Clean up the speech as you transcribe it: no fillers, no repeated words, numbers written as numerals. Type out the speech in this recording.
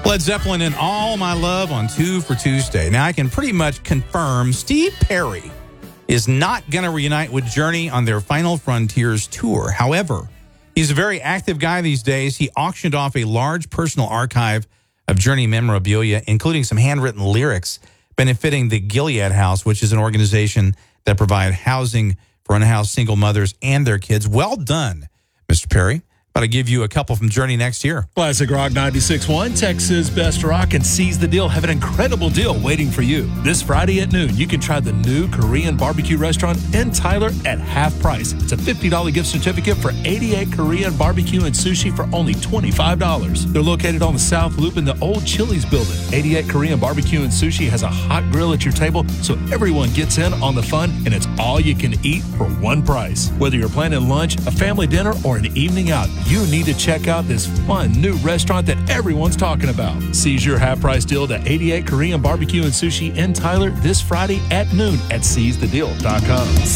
Led Zeppelin and All My Love on 2 for Tuesday. Now, I can pretty much confirm Steve Perry is not going to reunite with Journey on their Final Frontiers tour. However, he's a very active guy these days. He auctioned off a large personal archive of Journey memorabilia, including some handwritten lyrics benefiting the Gilead House, which is an organization that provides housing for unhoused single mothers and their kids. Well done, Mr. Perry. About to give you a couple from Journey next year. Classic Rock 96.1, Texas Best Rock, and Seize the Deal have an incredible deal waiting for you. This Friday at noon, you can try the new Korean barbecue restaurant in Tyler at half price. It's a $50 gift certificate for 88 Korean barbecue and sushi for only $25. They're located on the South Loop in the old Chili's building. 88 Korean barbecue and sushi has a hot grill at your table, so everyone gets in on the fun, and it's all you can eat for one price. Whether you're planning lunch, a family dinner, or an evening out, you need to check out this fun new restaurant that everyone's talking about. Seize your half-price deal to 88 Korean barbecue and sushi in Tyler this Friday at noon at seizethedeal.com.